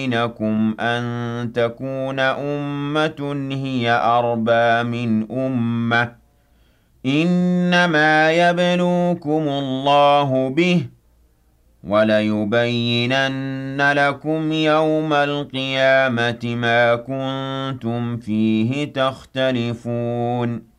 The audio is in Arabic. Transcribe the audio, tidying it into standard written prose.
بينكم أن تكون أمة هي أربى من أمة إنما يبلوكم الله به وَلَيُبَيِّنَنَّ لَكُمْ يَوْمَ الْقِيَامَةِ مَا كُنتُمْ فِيهِ تَخْتَلِفُونَ